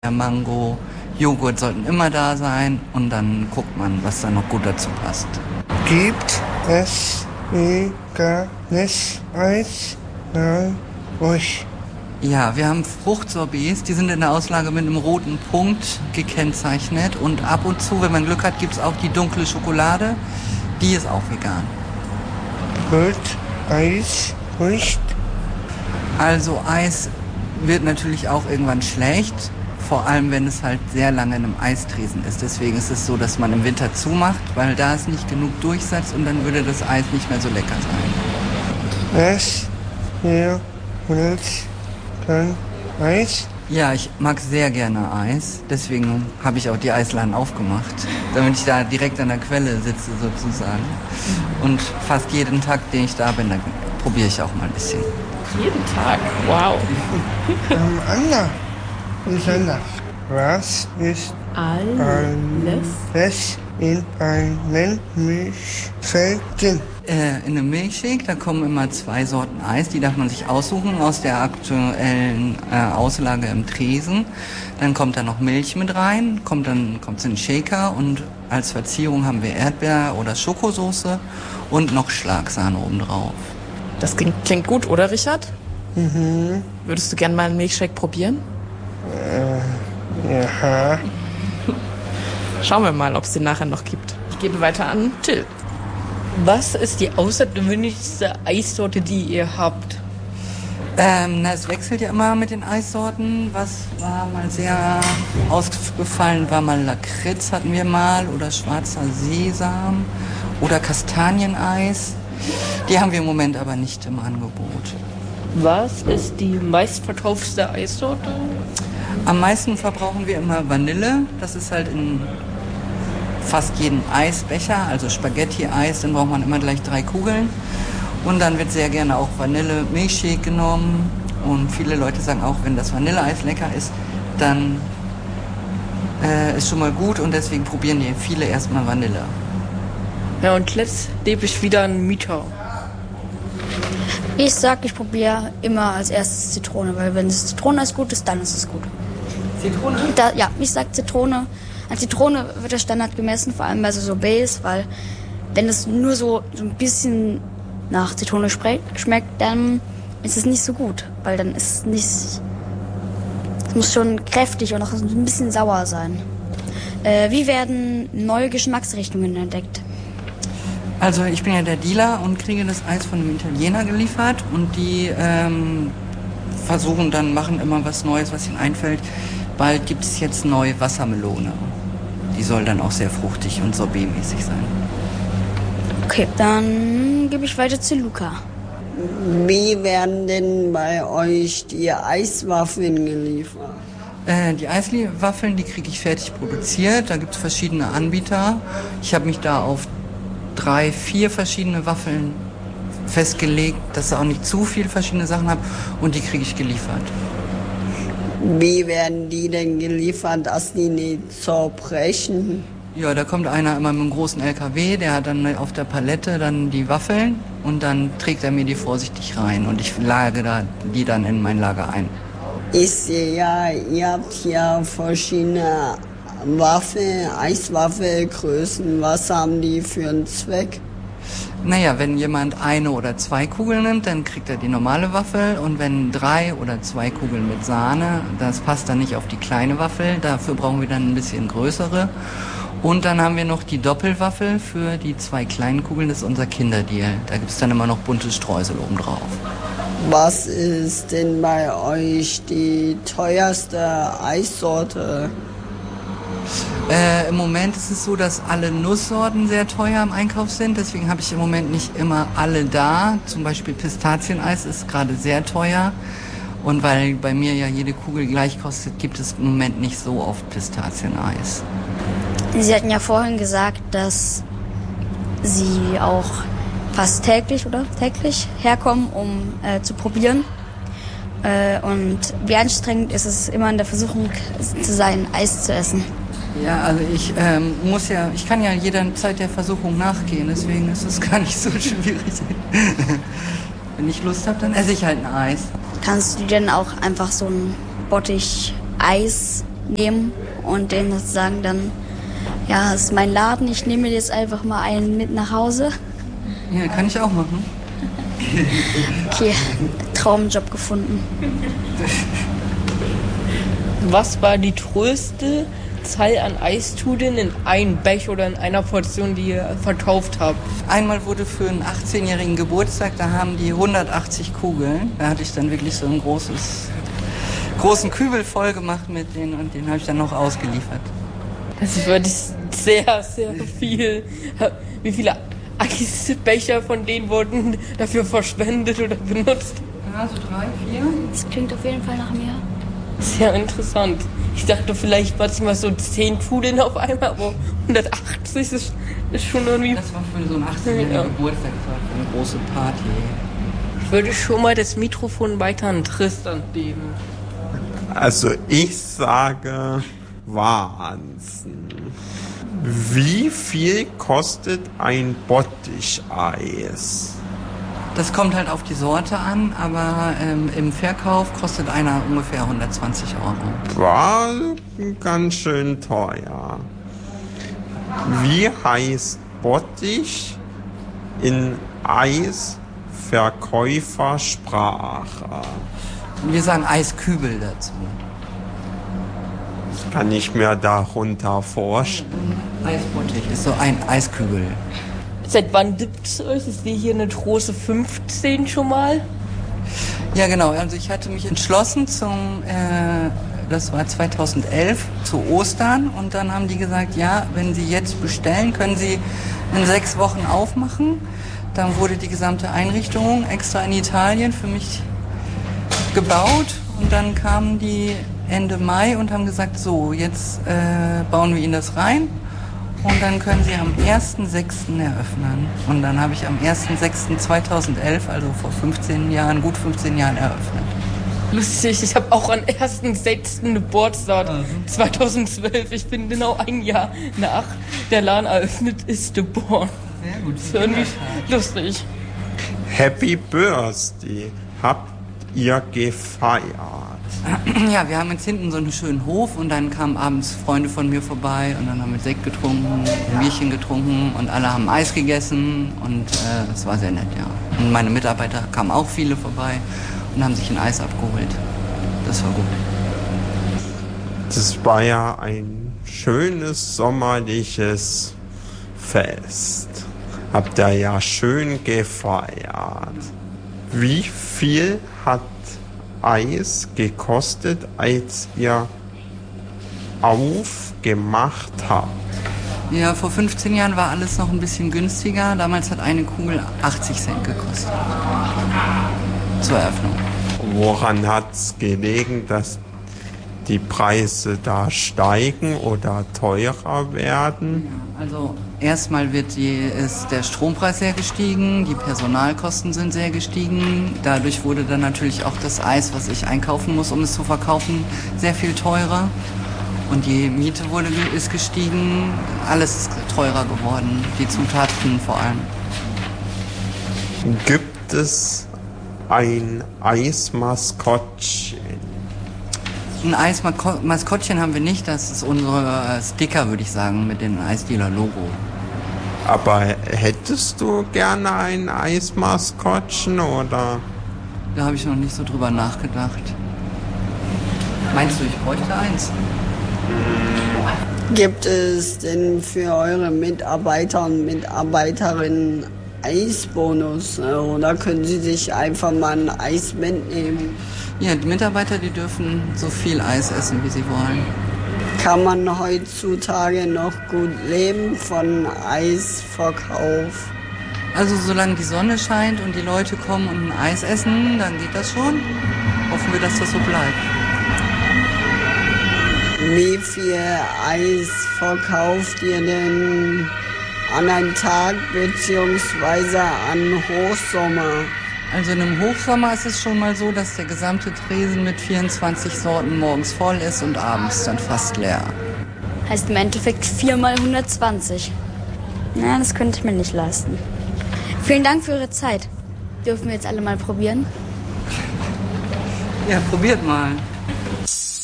Erdbeer, Mango, Joghurt sollten immer da sein und dann guckt man, was da noch gut dazu passt. Gibt es veganes Eis bei euch? Ja, wir haben Fruchtsorbets, die sind in der Auslage mit einem roten Punkt gekennzeichnet und ab und zu, wenn man Glück hat, gibt es auch die dunkle Schokolade, die ist auch vegan. Wird Eis nicht? Also Eis wird natürlich auch irgendwann schlecht, vor allem wenn es halt sehr lange in einem Eistresen ist. Deswegen ist es so, dass man im Winter zumacht, weil da ist nicht genug Durchsatz und dann würde das Eis nicht mehr so lecker sein. Was ihr wollt kein Eis? Ja, ich mag sehr gerne Eis, deswegen habe ich auch die Eisladen aufgemacht, damit ich da direkt an der Quelle sitze sozusagen. Und fast jeden Tag, den ich da bin, dann probiere ich auch mal ein bisschen. Jeden Tag? Wow. Anna, besonders. Was ist alles in einem Milchshake drin? In einem Milchshake, da kommen immer 2 Sorten Eis, die darf man sich aussuchen aus der aktuellen Auslage im Tresen. Dann kommt da noch Milch mit rein, kommt's in den Shaker und als Verzierung haben wir Erdbeer- oder Schokosoße und noch Schlagsahne obendrauf. Das klingt gut, oder Richard? Mhm. Würdest du gerne mal einen Milchshake probieren? Ja. Schauen wir mal, ob es den nachher noch gibt. Ich gebe weiter an Till. Was ist die außergewöhnlichste Eissorte, die ihr habt? Es wechselt ja immer mit den Eissorten. Was war mal sehr ausgefallen, war mal Lakritz hatten wir mal oder schwarzer Sesam oder Kastanieneis. Die haben wir im Moment aber nicht im Angebot. Was ist die meistverkaufte Eissorte? Am meisten verbrauchen wir immer Vanille. Das ist halt in fast jedem Eisbecher, also Spaghetti-Eis, dann braucht man immer gleich 3 Kugeln. Und dann wird sehr gerne auch Vanille-Milchshake genommen. Und viele Leute sagen auch, wenn das Vanilleeis lecker ist, dann ist schon mal gut. Und deswegen probieren die viele erstmal Vanille. Ja, und jetzt lebe ich wieder einen Mieter. Ich probiere immer als erstes Zitrone, weil wenn das Zitroneneis gut ist, dann ist es gut. Zitrone? Ich sag Zitrone. An Zitrone wird der Standard gemessen, vor allem bei so Sorbets, weil wenn es nur so ein bisschen nach Zitrone schmeckt, dann ist es nicht so gut, weil dann ist es nicht... Es muss schon kräftig und auch ein bisschen sauer sein. Wie werden neue Geschmacksrichtungen entdeckt? Also ich bin ja der Dealer und kriege das Eis von einem Italiener geliefert und die machen immer was Neues, was ihnen einfällt. Bald gibt es jetzt neue Wassermelone. Die soll dann auch sehr fruchtig und sorbetmäßig sein. Okay, dann gebe ich weiter zu Luca. Wie werden denn bei euch die Eiswaffeln geliefert? Die Eiswaffeln, die kriege ich fertig produziert. Da gibt es verschiedene Anbieter. Ich habe mich da auf 3, 4 verschiedene Waffeln festgelegt, dass ich auch nicht zu viele verschiedene Sachen habe. Und die kriege ich geliefert. Wie werden die denn geliefert, dass die nicht zerbrechen? Ja, da kommt einer immer mit einem großen LKW, der hat dann auf der Palette dann die Waffeln und dann trägt er mir die vorsichtig rein und ich lagere die dann in mein Lager ein. Ich sehe ja, ihr habt ja verschiedene Eiswaffelgrößen. Was haben die für einen Zweck? Naja, wenn jemand 1 oder 2 Kugeln nimmt, dann kriegt er die normale Waffel und wenn 3 oder 2 Kugeln mit Sahne, das passt dann nicht auf die kleine Waffel, dafür brauchen wir dann ein bisschen größere. Und dann haben wir noch die Doppelwaffel für die 2 kleinen Kugeln, das ist unser Kinderdeal. Da gibt es dann immer noch bunte Streusel oben drauf. Was ist denn bei euch die teuerste Eissorte? Im Moment ist es so, dass alle Nusssorten sehr teuer im Einkauf sind. Deswegen habe ich im Moment nicht immer alle da. Zum Beispiel Pistazieneis ist gerade sehr teuer. Und weil bei mir ja jede Kugel gleich kostet, gibt es im Moment nicht so oft Pistazieneis. Sie hatten ja vorhin gesagt, dass Sie auch fast täglich herkommen, um zu probieren. Und wie anstrengend ist es immer in der Versuchung zu sein, Eis zu essen? Ja, also ich kann ja jederzeit der Versuchung nachgehen, deswegen ist es gar nicht so schwierig. Wenn ich Lust habe, dann esse ich halt ein Eis. Kannst du denn auch einfach so ein Bottich Eis nehmen und denen sagen dann, ja, es ist mein Laden, ich nehme mir jetzt einfach mal einen mit nach Hause. Ja, kann ich auch machen. Okay, Traumjob gefunden. Was war die größte Zahl an Eistudeln in einem Becher oder in einer Portion, die ihr verkauft habt? Einmal wurde für einen 18-jährigen Geburtstag, da haben die 180 Kugeln. Da hatte ich dann wirklich so einen großen Kübel voll gemacht mit denen und den habe ich dann noch ausgeliefert. Das ist wirklich sehr, sehr viel. Wie viele Eisbecher von denen wurden dafür verschwendet oder benutzt? Ja, so 3, 4. Das klingt auf jeden Fall nach mir. Sehr interessant. Ich dachte vielleicht manchmal so 10 Kugeln auf einmal, aber 180 ist schon irgendwie... Das war für so einen 18-jährigen Geburtstag, das war für eine große Party. Ich würde schon mal das Mikrofon weiter an Tristan geben. Also ich sage Wahnsinn. Wie viel kostet ein Botticheis? Das kommt halt auf die Sorte an, aber im Verkauf kostet einer ungefähr 120 €. War ganz schön teuer. Wie heißt Bottich in Eisverkäufersprache? Wir sagen Eiskübel dazu. Das kann ich mir darunter vorstellen. Eisbottich ist so ein Eiskübel. Seit wann gibt es euch? Ich sehe hier eine große 15 schon mal. Ja, genau. Also ich hatte mich entschlossen das war 2011, zu Ostern. Und dann haben die gesagt, ja, wenn Sie jetzt bestellen, können Sie in 6 Wochen aufmachen. Dann wurde die gesamte Einrichtung extra in Italien für mich gebaut. Und dann kamen die Ende Mai und haben gesagt, so, jetzt bauen wir Ihnen das rein. Und dann können Sie am 1.6. eröffnen. Und dann habe ich am 1.6.2011, also vor 15 Jahren, gut 15 Jahren eröffnet. Lustig, ich habe auch am 1.6. Geburtstag 2012. Ich bin genau ein Jahr nach der Laden eröffnet ist geboren. Sehr gut. Das ist irgendwie lustig. Happy Birthday. Habt ihr gefeiert? Ja, wir haben jetzt hinten so einen schönen Hof und dann kamen abends Freunde von mir vorbei und dann haben wir Sekt getrunken, ein Bierchen getrunken und alle haben Eis gegessen und es war sehr nett, ja. Und meine Mitarbeiter kamen auch viele vorbei und haben sich ein Eis abgeholt. Das war gut. Das war ja ein schönes sommerliches Fest. Habt ihr ja schön gefeiert. Wie viel hat Eis gekostet, als ihr aufgemacht habt? Ja, vor 15 Jahren war alles noch ein bisschen günstiger. Damals hat eine Kugel 80 Cent gekostet. Zur Eröffnung. Woran hat es gelegen, dass die Preise da steigen oder teurer werden? Also erstmal ist der Strompreis sehr gestiegen, die Personalkosten sind sehr gestiegen. Dadurch wurde dann natürlich auch das Eis, was ich einkaufen muss, um es zu verkaufen, sehr viel teurer. Und die Miete ist gestiegen, alles ist teurer geworden, die Zutaten vor allem. Gibt es ein Eismaskottchen? Ein Eismaskottchen haben wir nicht, das ist unsere Sticker, würde ich sagen, mit dem Eisdealer-Logo. Aber hättest du gerne ein Eismaskottchen oder? Da habe ich noch nicht so drüber nachgedacht. Meinst du, ich bräuchte eins? Gibt es denn für eure Mitarbeiter und Mitarbeiterinnen Eisbonus oder können sie sich einfach mal ein Eis mitnehmen? Ja, die Mitarbeiter, die dürfen so viel Eis essen, wie sie wollen. Kann man heutzutage noch gut leben von Eisverkauf? Also solange die Sonne scheint und die Leute kommen und ein Eis essen, dann geht das schon. Hoffen wir, dass das so bleibt. Wie viel Eis verkauft ihr denn an einem Tag beziehungsweise an Hochsommer? Also in einem Hochsommer ist es schon mal so, dass der gesamte Tresen mit 24 Sorten morgens voll ist und abends dann fast leer. Heißt im Endeffekt 4 mal 120. Na, das könnte ich mir nicht leisten. Vielen Dank für Ihre Zeit. Dürfen wir jetzt alle mal probieren? Ja, probiert mal.